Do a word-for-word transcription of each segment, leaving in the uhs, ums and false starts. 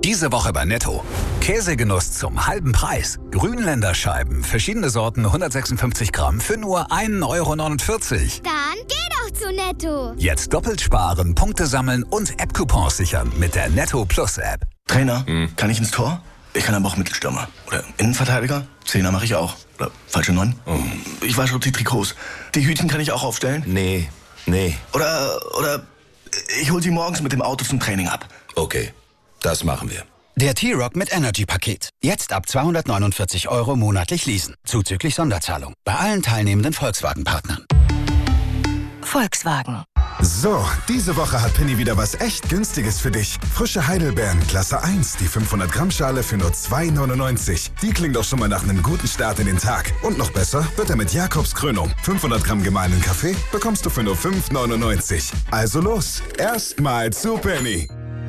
Diese Woche bei Netto. Käsegenuss zum halben Preis. Grünländer Scheiben, verschiedene Sorten, hundertsechsundfünfzig Gramm für nur ein Euro neunundvierzig. Dann geh doch zu Netto. Jetzt doppelt sparen, Punkte sammeln und App-Coupons sichern mit der Netto Plus App. Trainer, hm. kann ich ins Tor? Ich kann aber auch Mittelstürmer. Oder Innenverteidiger? Zehner mache ich auch. Oder falsche Neun? Oh. Ich wasche die Trikots. Die Hütchen kann ich auch aufstellen? Nee, nee. Oder, oder ich hol sie morgens mit dem Auto zum Training ab. Okay, das machen wir. Der T-Rock mit Energy-Paket. Jetzt ab zweihundertneunundvierzig Euro monatlich leasen. Zuzüglich Sonderzahlung. Bei allen teilnehmenden Volkswagen-Partnern. Volkswagen. So, diese Woche hat Penny wieder was echt Günstiges für dich. Frische Heidelbeeren, Klasse eins, die fünfhundert Gramm Schale für nur zwei neunundneunzig. Die klingt doch schon mal nach einem guten Start in den Tag. Und noch besser wird er mit Jakobs Krönung. fünfhundert Gramm gemahlenen Kaffee bekommst du für nur fünf neunundneunzig. Also los, erstmal zu Penny.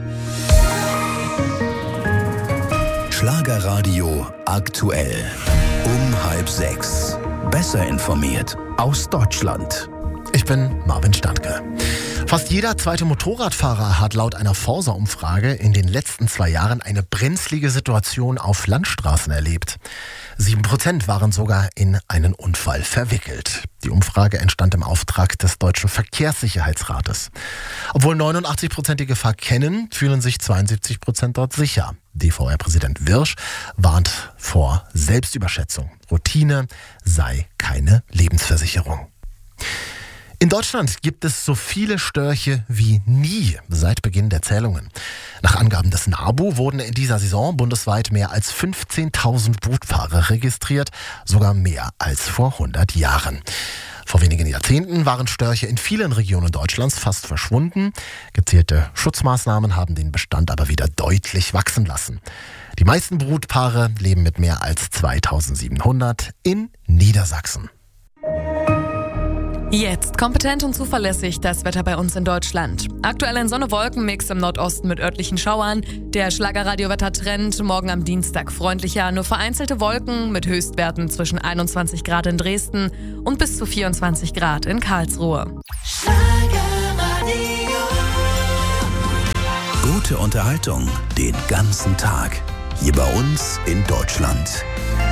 Schlagerradio aktuell. Um halb sechs. Besser informiert aus Deutschland. Ich bin Marvin Standke. Fast jeder zweite Motorradfahrer hat laut einer Forsa-Umfrage in den letzten zwei Jahren eine brenzlige Situation auf Landstraßen erlebt. Sieben Prozent waren sogar in einen Unfall verwickelt. Die Umfrage entstand im Auftrag des Deutschen Verkehrssicherheitsrates. Obwohl neunundachtzig Prozent die Gefahr kennen, fühlen sich zweiundsiebzig Prozent dort sicher. D V R-Präsident Wirsch warnt vor Selbstüberschätzung. Routine sei keine Lebensversicherung. In Deutschland gibt es so viele Störche wie nie seit Beginn der Zählungen. Nach Angaben des NABU wurden in dieser Saison bundesweit mehr als fünfzehntausend Brutpaare registriert, sogar mehr als vor hundert Jahren. Vor wenigen Jahrzehnten waren Störche in vielen Regionen Deutschlands fast verschwunden. Gezielte Schutzmaßnahmen haben den Bestand aber wieder deutlich wachsen lassen. Die meisten Brutpaare leben mit mehr als zweitausendsiebenhundert in Niedersachsen. Jetzt kompetent und zuverlässig das Wetter bei uns in Deutschland. Aktuell ein Sonne-Wolken-Mix im Nordosten mit örtlichen Schauern. Der Schlagerradio-Wetter-Trend morgen am Dienstag freundlicher. Nur vereinzelte Wolken mit Höchstwerten zwischen einundzwanzig Grad in Dresden und bis zu vierundzwanzig Grad in Karlsruhe. Schlagerradio. Gute Unterhaltung den ganzen Tag. Hier bei uns in Deutschland.